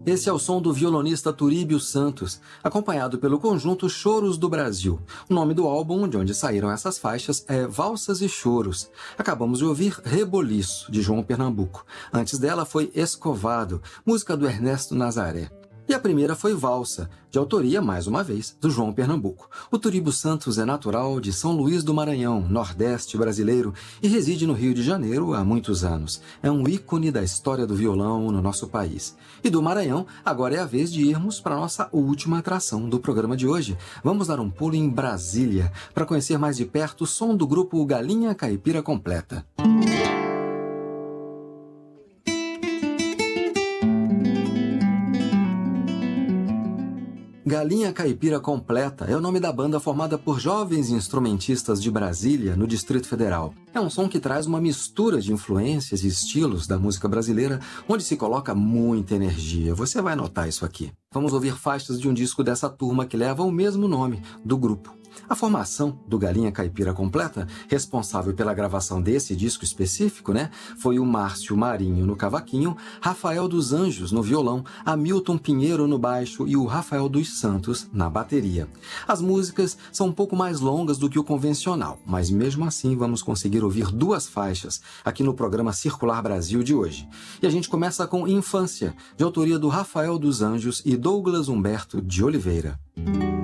Esse é o som do violonista Turíbio Santos, acompanhado pelo conjunto Choros do Brasil. O nome do álbum de onde saíram essas faixas é Valsas e Choros. Acabamos de ouvir Reboliço, de João Pernambuco. Antes dela foi Escovado, música do Ernesto Nazaré. E a primeira foi Valsa, de autoria, mais uma vez, do João Pernambuco. O Turíbio Santos é natural de São Luís do Maranhão, nordeste brasileiro, e reside no Rio de Janeiro há muitos anos. É um ícone da história do violão no nosso país. E do Maranhão, agora é a vez de irmos para a nossa última atração do programa de hoje. Vamos dar um pulo em Brasília, para conhecer mais de perto o som do grupo Galinha Caipira Completa. Galinha Caipira Completa é o nome da banda formada por jovens instrumentistas de Brasília, no Distrito Federal. É um som que traz uma mistura de influências e estilos da música brasileira, onde se coloca muita energia. Você vai notar isso aqui. Vamos ouvir faixas de um disco dessa turma que leva o mesmo nome, do grupo. A formação do Galinha Caipira Completa, responsável pela gravação desse disco específico, foi o Márcio Marinho no cavaquinho, Rafael dos Anjos no violão, Hamilton Pinheiro no baixo e o Rafael dos Santos na bateria. As músicas são um pouco mais longas do que o convencional, mas mesmo assim vamos conseguir ouvir duas faixas aqui no programa Circular Brasil de hoje. E a gente começa com Infância, de autoria do Rafael dos Anjos e Douglas Humberto de Oliveira.